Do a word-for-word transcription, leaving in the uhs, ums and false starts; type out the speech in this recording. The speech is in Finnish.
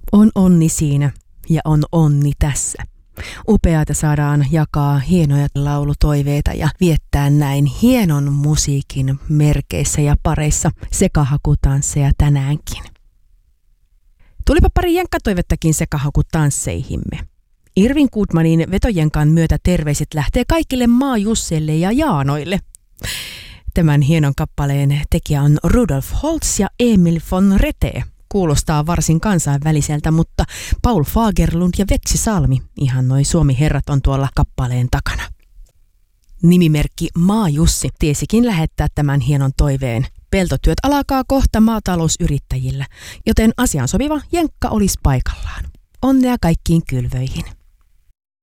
On onni siinä ja on onni tässä. Upeata saadaan jakaa hienoja laulutoiveita ja viettää näin hienon musiikin merkeissä ja pareissa sekahakutansseja tänäänkin. Tulipa pari jenkkatoivettakin sekahakutansseihimme. Irvin Goodmanin vetojenkan myötä terveiset lähtee kaikille Maa-Jusseille ja Jaanoille. Tämän hienon kappaleen tekijä on Rudolf Holtz ja Emil von Rete. Kuulostaa varsin kansainväliseltä, mutta Paul Fagerlund ja Veksi Salmi, ihan noi Suomi-herrat on tuolla kappaleen takana. Nimimerkki Maa-Jussi tiesikin lähettää tämän hienon toiveen. Peltotyöt alkaa kohta maatalousyrittäjillä, joten asiaan sopiva jenkka olisi paikallaan. Onnea kaikkiin kylvöihin.